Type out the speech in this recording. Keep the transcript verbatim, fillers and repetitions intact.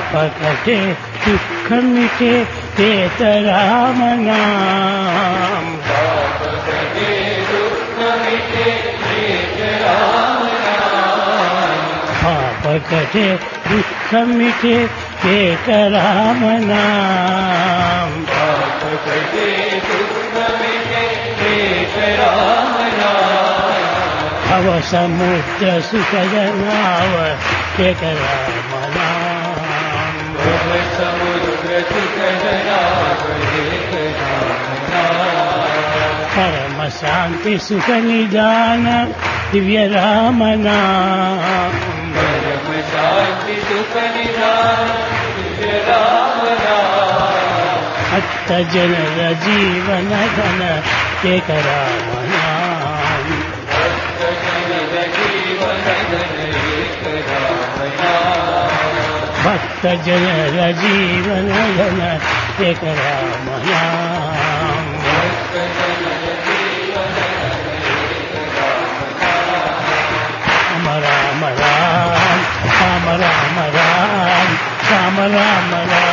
పాపకటే దుఃఖమిటే ఏతరామనాం పాపకటే దుఃఖమిటే ఏతరామనాం పాపకటే దుఃఖమిటే ఏతరామనాం పాపకటే దుఃఖమిటే ఏతరామనాం భవ సముద్ర సుఖజనావ ఏకరామనాం భవ సముద్ర సుఖజనావ ఏకరామనాం పరమ శాంతి సుఖ నిదాన దివ్య రామనాం పరమ శాంతి సుఖ నిదాన దివ్య రామనాం అత్త జనర జీవన ఘన ఏకరామనాం భక్త జనర జీవన ఘన ఏకరామనాం రామ రామ రామ రామ రామ రామ రామ రామ రామ